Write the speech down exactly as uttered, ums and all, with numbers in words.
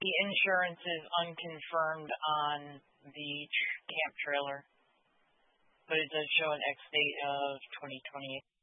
The insurance is unconfirmed on the tr- camp trailer, but it does show an X date of twenty twenty-eight.